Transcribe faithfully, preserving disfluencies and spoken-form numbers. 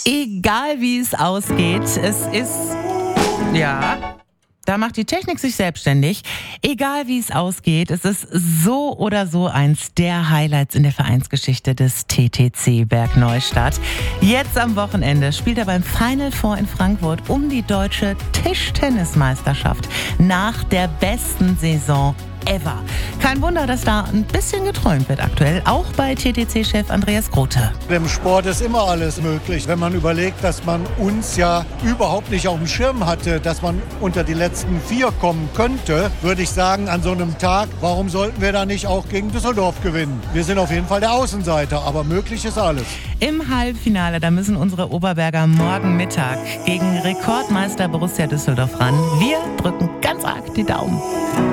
Egal wie es ausgeht, es ist, ja, da macht die Technik sich selbstständig. Egal wie es ausgeht, es ist so oder so eins der Highlights in der Vereinsgeschichte des T T C Bergneustadt. Jetzt am Wochenende spielt er beim Final Four in Frankfurt um die deutsche Tischtennismeisterschaft nach der besten Saison ever. Kein Wunder, dass da ein bisschen geträumt wird aktuell, auch bei T T C-Chef Andreas Grote. Im Sport ist immer alles möglich. Wenn man überlegt, dass man uns ja überhaupt nicht auf dem Schirm hatte, dass man unter die letzten vier kommen könnte, würde ich sagen, an so einem Tag, warum sollten wir da nicht auch gegen Düsseldorf gewinnen? Wir sind auf jeden Fall der Außenseiter, aber möglich ist alles. Im Halbfinale, da müssen unsere Oberberger morgen Mittag gegen Rekordmeister Borussia Düsseldorf ran. Wir drücken ganz arg die Daumen.